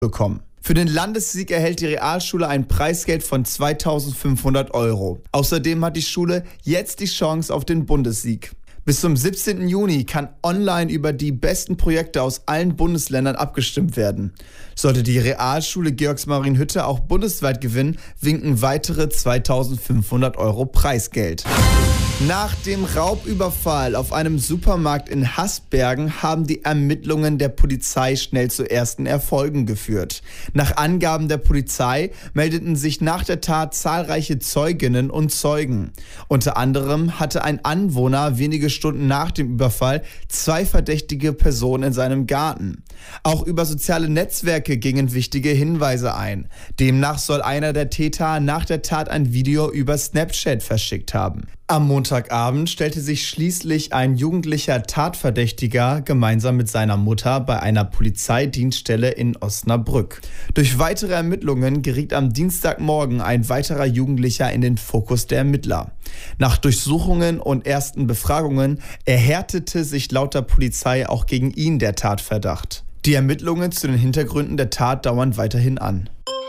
bekommen. Für den Landessieg erhält die Realschule ein Preisgeld von 2.500 €. Außerdem hat die Schule jetzt die Chance auf den Bundessieg. Bis zum 17. Juni kann online über die besten Projekte aus allen Bundesländern abgestimmt werden. Sollte die Realschule Georgsmarienhütte auch bundesweit gewinnen, winken weitere 2.500 € Preisgeld. Nach dem Raubüberfall auf einem Supermarkt in Hasbergen haben die Ermittlungen der Polizei schnell zu ersten Erfolgen geführt. Nach Angaben der Polizei meldeten sich nach der Tat zahlreiche Zeuginnen und Zeugen. Unter anderem hatte ein Anwohner wenige Stunden nach dem Überfall 2 verdächtige Personen in seinem Garten. Auch über soziale Netzwerke gingen wichtige Hinweise ein. Demnach soll einer der Täter nach der Tat ein Video über Snapchat verschickt haben. Am Montagabend stellte sich schließlich ein jugendlicher Tatverdächtiger gemeinsam mit seiner Mutter bei einer Polizeidienststelle in Osnabrück. Durch weitere Ermittlungen geriet am Dienstagmorgen ein weiterer Jugendlicher in den Fokus der Ermittler. Nach Durchsuchungen und ersten Befragungen erhärtete sich laut der Polizei auch gegen ihn der Tatverdacht. Die Ermittlungen zu den Hintergründen der Tat dauern weiterhin an.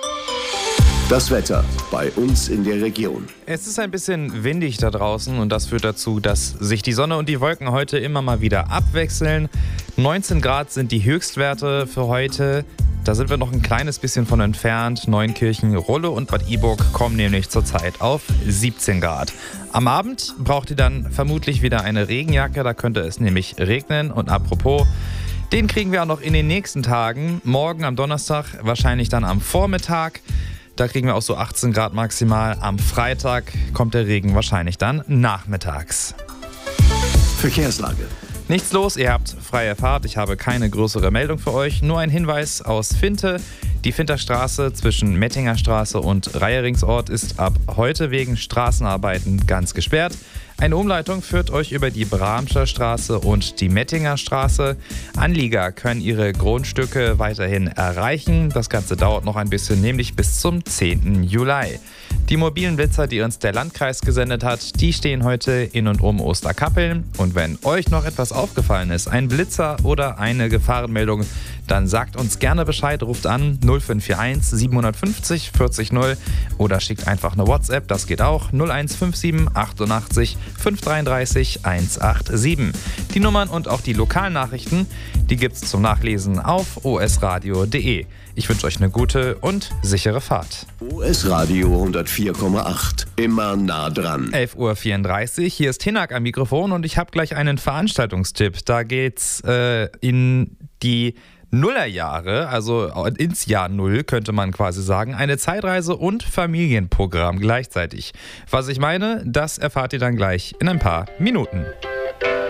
Das Wetter bei uns in der Region. Es ist ein bisschen windig da draußen und das führt dazu, dass sich die Sonne und die Wolken heute immer mal wieder abwechseln. 19 Grad sind die Höchstwerte für heute. Da sind wir noch ein kleines bisschen von entfernt. Neunkirchen, Rulle und Bad Iburg kommen nämlich zurzeit auf 17 Grad. Am Abend braucht ihr dann vermutlich wieder eine Regenjacke, da könnte es nämlich regnen. Und apropos, den kriegen wir auch noch in den nächsten Tagen. Morgen am Donnerstag, wahrscheinlich dann am Vormittag. Da kriegen wir auch so 18 Grad maximal. Am Freitag kommt der Regen wahrscheinlich dann nachmittags. Verkehrslage. Nichts los, ihr habt freie Fahrt. Ich habe keine größere Meldung für euch. Nur ein Hinweis aus Finte. Die Finterstraße zwischen Mettinger Straße und Reieringsort ist ab heute wegen Straßenarbeiten ganz gesperrt. Eine Umleitung führt euch über die Bramscher Straße und die Mettinger Straße. Anlieger können ihre Grundstücke weiterhin erreichen. Das Ganze dauert noch ein bisschen, nämlich bis zum 10. Juli. Die mobilen Blitzer, die uns der Landkreis gesendet hat, die stehen heute in und um Osterkappeln. Und wenn euch noch etwas aufgefallen ist, ein Blitzer oder eine Gefahrenmeldung, dann sagt uns gerne Bescheid, ruft an 0541 750 40 0 oder schickt einfach eine WhatsApp, das geht auch, 0157 88 533 187. Die Nummern und auch die Lokalnachrichten, die gibt's zum Nachlesen auf osradio.de. Ich wünsche euch eine gute und sichere Fahrt. OS Radio 104,8. Immer nah dran. 11.34 Uhr, hier ist Hinak am Mikrofon und ich habe gleich einen Veranstaltungstipp. Da geht's in die Nullerjahre, also ins Jahr Null könnte man quasi sagen, eine Zeitreise und Familienprogramm gleichzeitig. Was ich meine, das erfahrt ihr dann gleich in ein paar Minuten.